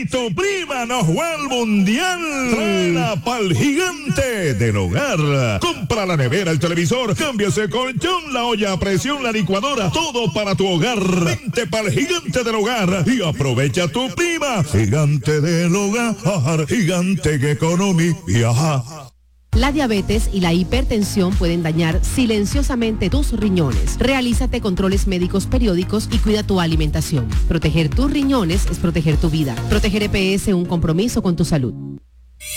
Si tu prima no juega al mundial, tráela pa'l Gigante del Hogar. Compra la nevera, el televisor, cambia ese colchón, la olla a presión, la licuadora, todo para tu hogar. Vente pa'l Gigante del Hogar y aprovecha tu prima. Gigante del Hogar, Gigante Economy, viaja. La diabetes y la hipertensión pueden dañar silenciosamente tus riñones. Realízate controles médicos periódicos y cuida tu alimentación. Proteger tus riñones es proteger tu vida. Proteger EPS, un compromiso con tu salud.